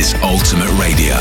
is Ultimate Radio.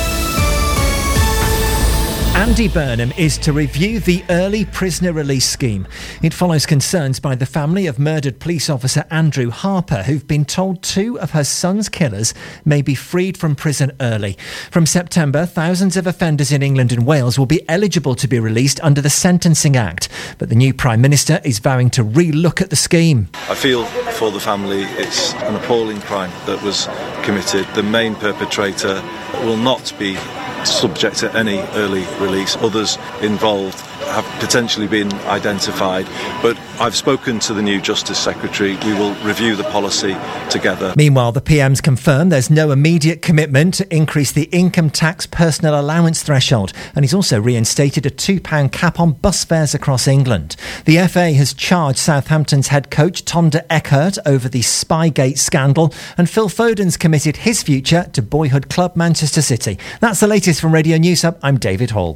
Andy Burnham is to review the early prisoner release scheme. It follows concerns by the family of murdered police officer Andrew Harper, who've been told two of her son's killers may be freed from prison early. From September, thousands of offenders in England and Wales will be eligible to be released under the Sentencing Act. But the new Prime Minister is vowing to re-look at the scheme. I feel for the family it's an appalling crime that was committed. The main perpetrator will not be subject to any early release. Others involved have potentially been identified, but I've spoken to the new Justice Secretary. We will review the policy together. Meanwhile, the PM's confirmed there's no immediate commitment to increase the income tax personal allowance threshold, and he's also reinstated a £2 cap on bus fares across England. The FA has charged Southampton's head coach Tom de Eckert over the Spygate scandal, and Phil Foden's committed his future to boyhood club Manchester City. That's the latest from Radio News Hub. I'm David Hall.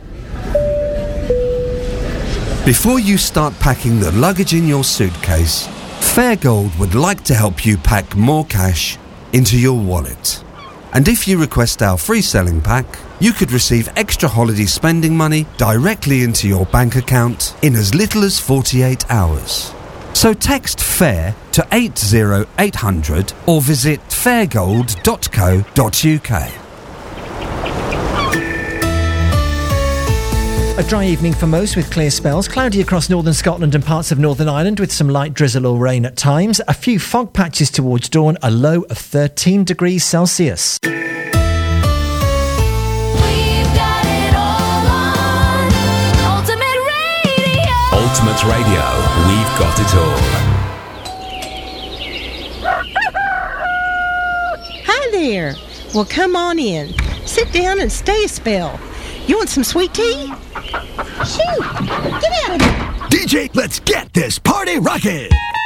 Before you start packing the luggage in your suitcase, Fairgold would like to help you pack more cash into your wallet. And if you request our free selling pack, you could receive extra holiday spending money directly into your bank account in as little as 48 hours. So text FAIR to 80800 or visit fairgold.co.uk. A dry evening for most with clear spells. Cloudy across northern Scotland and parts of Northern Ireland with some light drizzle or rain at times. A few fog patches towards dawn. A low of 13 degrees Celsius. We've got it all on Ultimate Radio. Ultimate Radio, we've got it all. Hi there. Well, come on in. Sit down and stay a spell. You want some sweet tea? Shoot! Get out of here! DJ, let's get this party rocking!